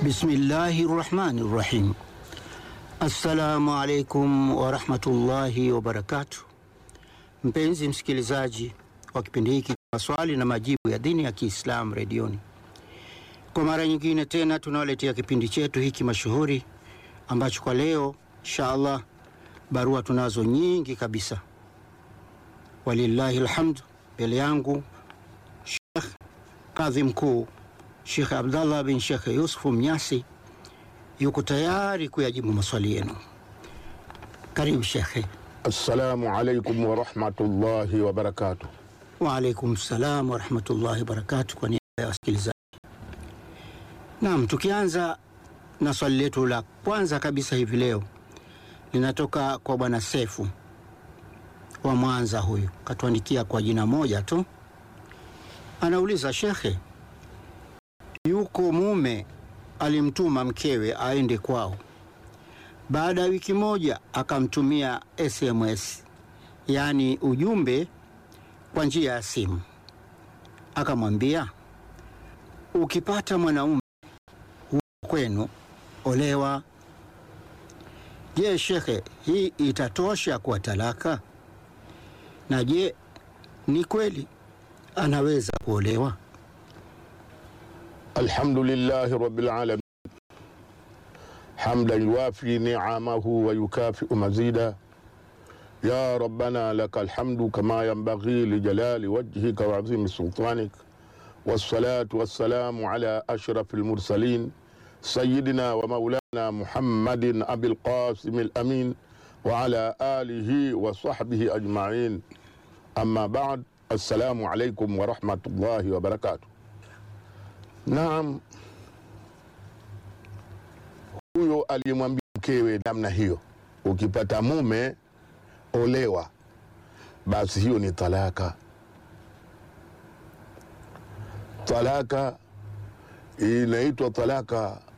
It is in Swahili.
Bismillahirrahmanirrahim. Assalamu alaikum wa rahmatullahi wa barakatuh. Mpenzi msikilizaji wa kipindi hiki maswali na majibu ya dini ya Kiislamu redioni, kwa mara nyingine tena tunawaletea kipindi chetu hiki mashuhuri ambacho kwa leo inshallah barua tunazo nyingi kabisa. Walillahi alhamd. Mbele yangu Sheikh Kadhi Mkuu Sheikh Abdallah bin Sheikh Yusuf Mnyasi yuko tayari kuyajibu maswali yenu. Karibu Sheikh. Assalamu alaikum wa rahmatullahi wa barakatuh. Wa alaikum salam wa rahmatullahi wa barakatuh. Kwa niaba ya wasikilizaji, naam, tukianza na swali letu la kwanza kabisa hivi leo linatoka kwa bwana Sefu wa Mwanza. Huyu katuandikia kwa jina moja tu. Anauliza, Shekhe, yuko mume alimtuma mkewe aende kwao. Baada ya wiki moja akamtumia SMS, yani ujumbe kwa njia ya simu. Akamwambia, ukipata mwanaume kwenu olewa. Je, Shekhe, hii itatosha kwa talaka? Na je, ni kweli anaweza kuolewa? Alhamdulillahi rabbil alamin, hamdan yuwafi ni'amahu wa yukafi'u mazida. Ya rabbana lakal hamdu kama yanbaghi li jalali wajhika wa azimi sultanik. Wassalatu wassalamu ala ashrafil mursalin sayyidina wa maulana Muhammadin abil qasim al-amin wa ala alihi wa sahbihi ajma'in. Amma ba'd. Assalamu alaikum wa rahmatullahi wa barakatuh. Naam, huyo aliyemwambia mkewe namna hiyo, ukipata mume olewa, basi hiyo ni talaka. Talaka inaitwa talaka